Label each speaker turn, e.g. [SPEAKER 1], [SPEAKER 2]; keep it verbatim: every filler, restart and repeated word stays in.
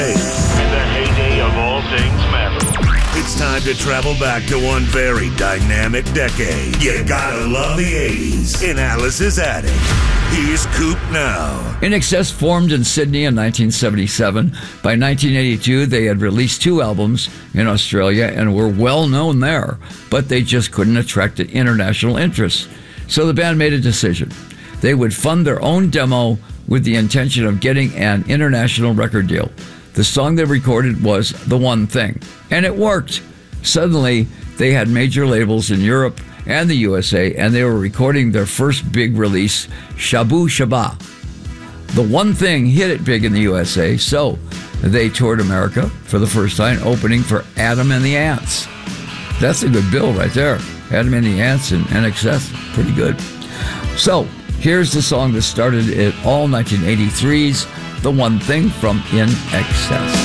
[SPEAKER 1] In the heyday of all things metal. It's time to travel back to one very dynamic decade. You gotta love the eighties. In Alice's Attic, here's Coop now.
[SPEAKER 2] I N X S formed in Sydney in nineteen seventy-seven. By nineteen eighty-two, they had released two albums in Australia and were well known there, but they just couldn't attract international interest. So the band made a decision. They would fund their own demo with the intention of getting an international record deal. The song they recorded was The One Thing, and it worked. Suddenly, they had major labels in Europe and the U S A, and they were recording their first big release, Shabu Shaba. The One Thing hit it big in the U S A, so they toured America for the first time, opening for Adam and the Ants. That's a good bill right there. Adam and the Ants and I N X S, pretty good. So, here's the song that started it all, nineteen eighty-three's The One Thing from I N X S.